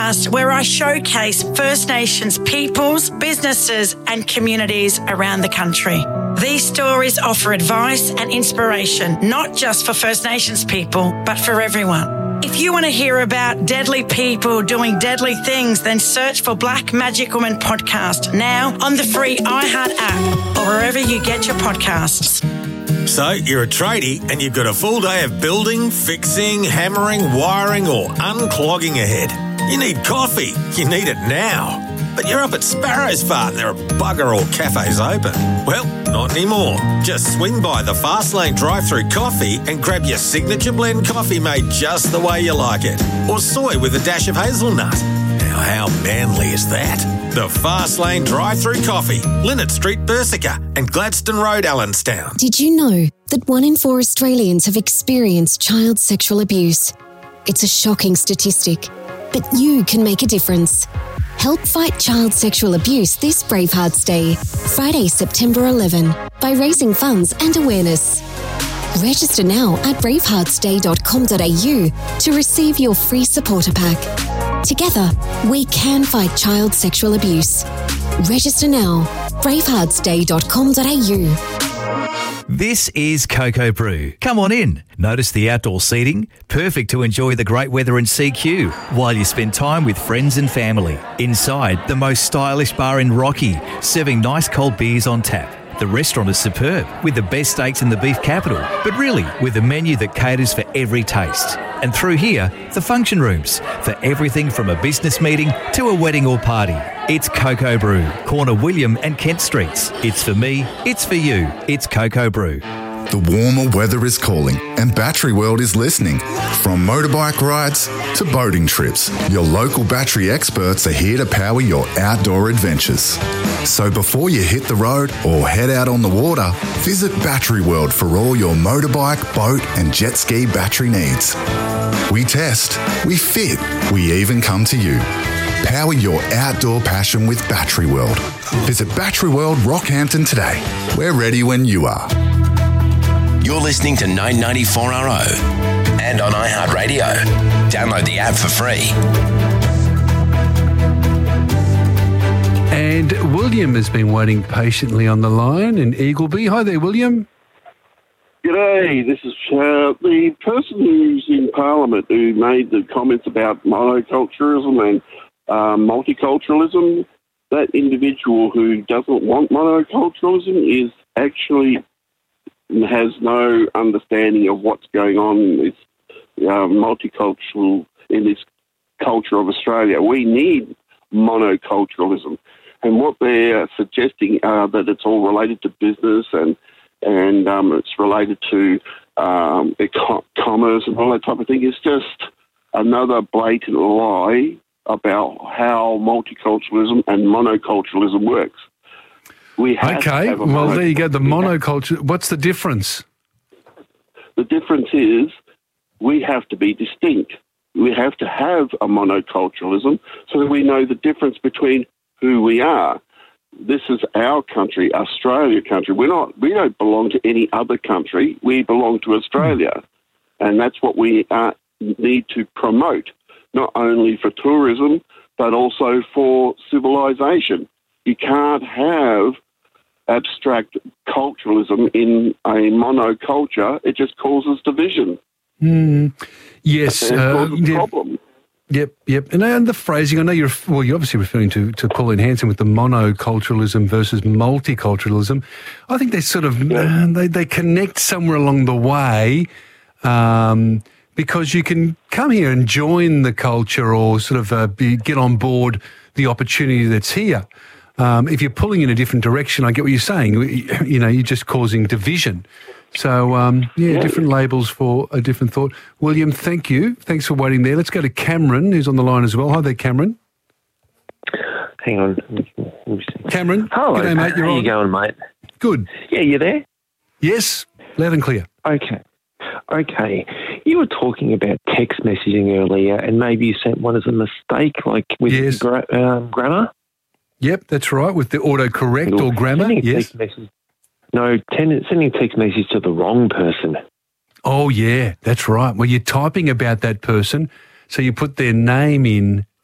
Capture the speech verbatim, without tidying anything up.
podcast where I showcase First Nations peoples, businesses and communities around the country. These stories offer advice and inspiration, not just for First Nations people, but for everyone. If you want to hear about deadly people doing deadly things, then search for Black Magic Woman Podcast now on the free iHeart app or wherever you get your podcasts. So you're a tradie and you've got a full day of building, fixing, hammering, wiring or unclogging ahead. You need coffee. You need it now. But you're up at Sparrow's Fart and there are bugger all cafes open. Well, not anymore. Just swing by the Fastlane drive-through coffee and grab your signature blend coffee made just the way you like it. Or soy with a dash of hazelnut. Now, how manly is that? The Fastlane drive-through coffee, Linnet Street, Bersica and Gladstone Road, Allenstown. Did you know that one in four Australians have experienced child sexual abuse? It's a shocking statistic, but you can make a difference. Help fight child sexual abuse this Bravehearts Day, Friday, September eleventh, by raising funds and awareness. Register now at bravehearts day dot com dot a u to receive your free supporter pack. Together, we can fight child sexual abuse. Register now, bravehearts day dot com dot a u. This is Cocoa Brew. Come on in. Notice the outdoor seating, perfect to enjoy the great weather in C Q while you spend time with friends and family. Inside, the most stylish bar in Rocky, serving nice cold beers on tap. The restaurant is superb, with the best steaks in the beef capital, but really with a menu that caters for every taste. And through here, the function rooms, for everything from a business meeting to a wedding or party. It's Cocoa Brew, corner William and Kent Streets. It's for me, it's for you, it's Cocoa Brew. The warmer weather is calling and Battery World is listening. From motorbike rides to boating trips, your local battery experts are here to power your outdoor adventures. So before you hit the road or head out on the water, visit Battery World for all your motorbike, boat and jet ski battery needs. We test, we fit, we even come to you. Power your outdoor passion with Battery World. Visit Battery World Rockhampton today. We're ready when you are. You're listening to nine ninety-four R O and on iHeartRadio. Download the app for free. And William has been waiting patiently on the line in Eagleby. Hi there, William. G'day, this is uh, the person who's in Parliament who made the comments about monoculturalism and uh, multiculturalism. That individual who doesn't want monoculturalism is actually has no understanding of what's going on in this uh, multicultural, in this culture of Australia. We need monoculturalism. And what they're suggesting uh, that it's all related to business and and um, it's related to um, eco- commerce and all that type of thing is just another blatant lie about how multiculturalism and monoculturalism works. We have okay, to have a well, mono- there you go. The monoculture, what's the difference? The difference is we have to be distinct. We have to have a monoculturalism so that we know the difference between who we are. This is our country, Australia country. We're not, we don't belong to any other country. We belong to Australia. And that's what we uh, need to promote, not only for tourism, but also for civilization. You can't have abstract culturalism in a monoculture. It just causes division. Mm, yes. And it uh, causes yeah. problem. Yep, yep. And, and the phrasing, I know you're, well, you're obviously referring to, to Pauline Hanson with the monoculturalism versus multiculturalism. I think they sort of, yeah. uh, they, they connect somewhere along the way um, because you can come here and join the culture or sort of uh, be, get on board the opportunity that's here. Um, if you're pulling in a different direction, I get what you're saying. You know, you're just causing division. So, um, yeah, yeah, different labels for a different thought. William, thank you. Thanks for waiting there. Let's go to Cameron, who's on the line as well. Hi there, Cameron. Hang on. Cameron. Hello. G'day, mate. You're How on. you going, mate? Good. Yeah, you there? Yes, loud and clear. Okay. Okay. You were talking about text messaging earlier, and maybe you sent one as a mistake, like with yes. gra- um, grammar? Yep, that's right, with the autocorrect or, or grammar, sending yes. Text message, no, ten, sending a text message to the wrong person. Oh, yeah, that's right. Well, you're typing about that person, so you put their name in